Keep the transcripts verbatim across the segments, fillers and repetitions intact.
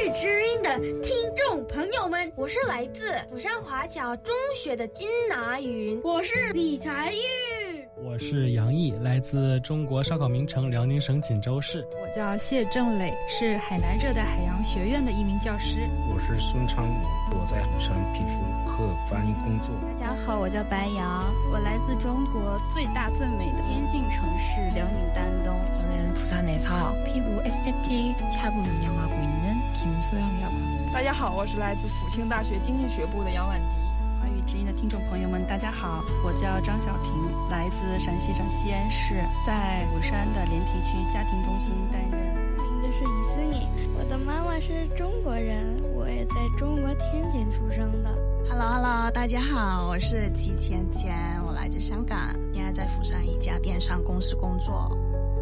育之音的听众朋友们，我是来自釜山华侨中学的金拿云，我是李才玉， 我是杨毅，来自中国烧烤名城辽宁省锦州市。 我叫谢正磊，是海南热带海洋学院的一名教师。 我是孙昌武，我在釜山皮肤科翻译工作。 大家好，我叫白瑶，我来自中国最大最美的边境城市辽宁丹东。 저는 부산에서 피부 에스테틱 샵을 운영하고 있는 김소영이라고 합니다. 大家好，我是来自辅庆大学经济学部的杨婉迪。 华语之音的听众朋友们，大家好，我叫张小婷，来自陕西省西安市，在釜山的连体区家庭中心担任。 名字是李思颖，我的妈妈是中国人，我也在中国天津出生的。 Hello Hello， 大家好，我是齐芊芊，我来自香港，现在在釜山一家电商公司工作。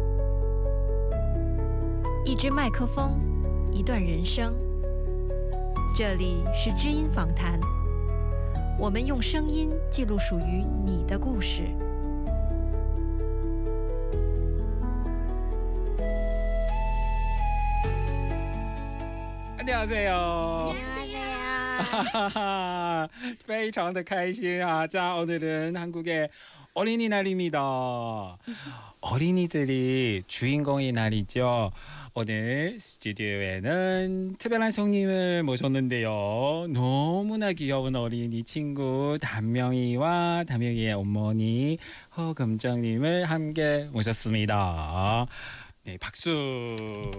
一支麦克风，一段人生。这里是知音访谈，我们用声音记录属于你的故事。 안녕하세요. 안녕하세요. 非常的开心啊！ 자, 오늘은 한국의 어린이날입니다. 어린이들이 주인공의 날이죠. 오늘 스튜디오에는 특별한 손님을 모셨는데요. 너무나 귀여운 어린이 친구 담명이와 담명이의 어머니 허금정님을 함께 모셨습니다. 네, 박수.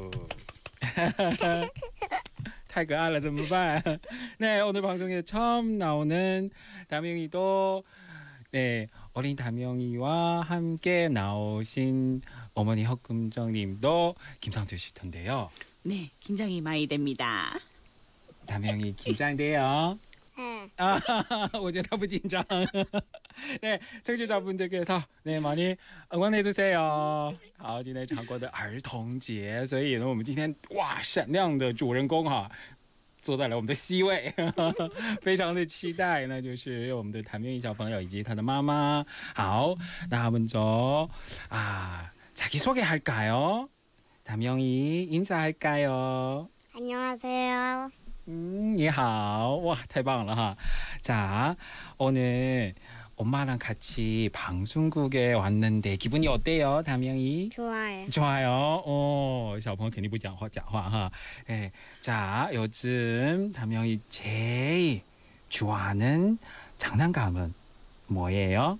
太可爱了，怎么办？ 네, 오늘 방송에 처음 나오는 담영이도 네, 어린 담영이와 함께 나오신 어머니 허금정님도 긴장되실 텐데요. 네, 긴장이 많이 됩니다. 담영이 긴장돼요? 네. 아, 我觉得不紧张. 네, 청취자분들께서 네, 많이 응원해주세요. 好，今天常过的儿童节，所以呢，我们今天哇，闪亮的主人公哈，坐在了我们的 C 位，非常的期待。那就是我们的谭明义小朋友以及他的妈妈。好，那먼저 아 자기 소개할까요? 담영이 인사할까요? 안녕하세요. 음, 你好. 와, 太棒了哈. 자, 오늘 엄마랑 같이 방송국에 왔는데 기분이 어때요, 담영이? 좋아요. 좋아요. 어, 小朋友肯定不讲话讲话哈. 네, 자, 요즘 담영이 제일 좋아하는 장난감은 뭐예요?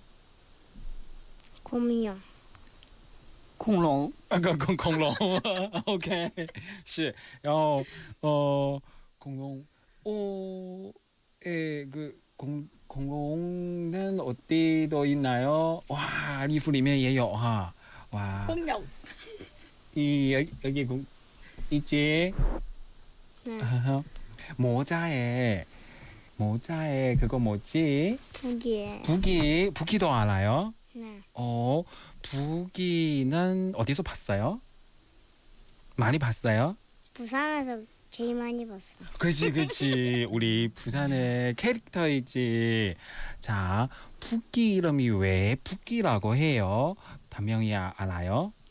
곰이요. 恐龙. 아, 恐恐龙. OK. 是. 然后 어, 공룡. 어, 에, 그 공, 공룡은 어디도 있나요? 와, 리프 里面也有哈. 와. 공룡. 이 여기, 여기 공 있지? 네. 모자에 모자에 그거 뭐지? 부기. 부기. 부기도 알아요? 네. 어, 부기는 어디서 봤어요? 많이 봤어요? 부산에서 제일 많이 봤어. 그치 그치. 우리 부산의 캐릭터이지. 자, 부기 이름이 왜 부기라고 해요? 담명이 알아요?